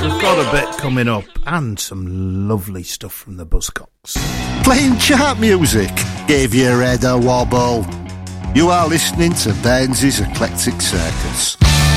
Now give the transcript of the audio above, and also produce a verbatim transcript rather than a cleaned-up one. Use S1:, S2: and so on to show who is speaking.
S1: We've got a bit coming up and some lovely stuff from the Buzzcocks.
S2: Playing chart music gave your head a wobble. You are listening to Baines's Eclectic Circus.